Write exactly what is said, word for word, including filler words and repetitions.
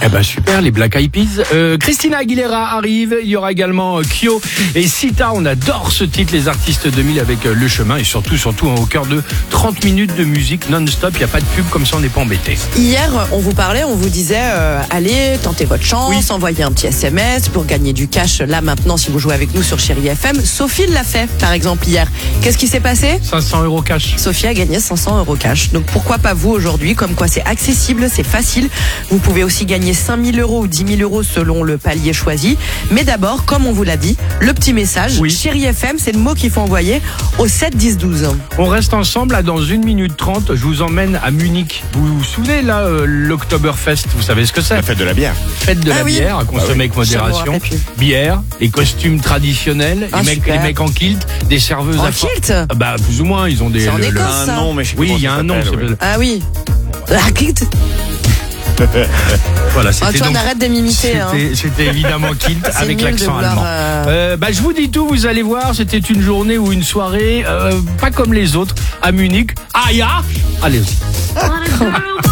Eh ben super, les Black Eyed Peas. Euh, Christina Aguilera arrive, il y aura également euh, Kyo et Sita. On adore ce titre, les artistes deux mille avec euh, Le Chemin et surtout, surtout hein, au cœur de trente minutes de musique non-stop. Il n'y a pas de pub, comme ça on n'est pas embêté. Hier, on vous parlait, on vous disait, euh, allez, tentez votre chance, Oui. envoyez un petit S M S pour gagner du cash là maintenant si vous jouez avec nous sur Chérie F M. Sophie l'a fait, par exemple, hier. Qu'est-ce qui s'est passé ? cinq cents euros cash. Sophie a gagné cinq cents euros cash. Donc pourquoi pas vous aujourd'hui ? Comme quoi c'est accessible, c'est facile. Vous pouvez aussi gagner cinq mille euros ou dix mille euros selon le palier choisi. Mais d'abord, comme on vous l'a dit, le petit message. Oui. Chérie F M, c'est le mot qu'il faut envoyer au sept dix douze. On reste ensemble là dans une minute trente. Je vous emmène à Munich. Vous vous souvenez là, euh, l'Oktoberfest, vous savez ce que c'est ? La fête de la bière. Fête de Ah la oui. bière à consommer Ah oui. avec Je me modération. rappelle plus. Bière, les costumes traditionnels, Ah, les, mecs, super. les mecs en kilt, des serveuses En à fo- kilt ? Ah bah plus ou moins, ils ont des. C'est en le- le- Écosse, Un ça. nom, mais je sais pas Oui, comment il y a ça un nom. s'appelle, c'est- oui. Ah oui. Ah, kilt. Voilà, Ah, c'était toi, on donc- arrête de m'imiter. Hein. C'était, c'était évidemment kilt C'est avec nul de l'accent vouloir, allemand. euh, Euh, bah, je vous dis tout, vous allez voir, c'était une journée ou une soirée euh, pas comme les autres à Munich. Ah ya, allez-y.